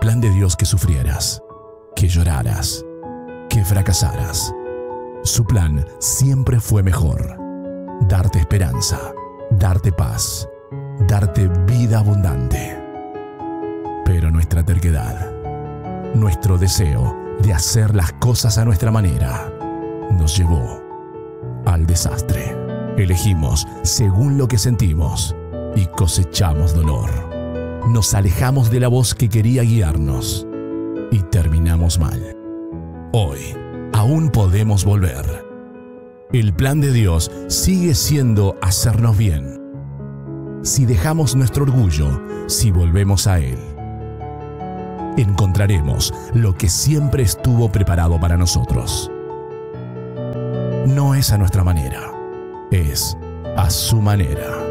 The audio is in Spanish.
plan de Dios que sufrieras, que lloraras, que fracasaras. Su plan siempre fue mejor: darte esperanza, darte paz, darte vida abundante. Pero nuestra terquedad, nuestro deseo de hacer las cosas a nuestra manera, nos llevó al desastre. Elegimos según lo que sentimos y cosechamos dolor. Nos alejamos de la voz que quería guiarnos y terminamos mal. Hoy aún podemos volver. El plan de Dios sigue siendo hacernos bien. Si dejamos nuestro orgullo, si volvemos a Él, encontraremos lo que siempre estuvo preparado para nosotros. No es a nuestra manera, es a su manera.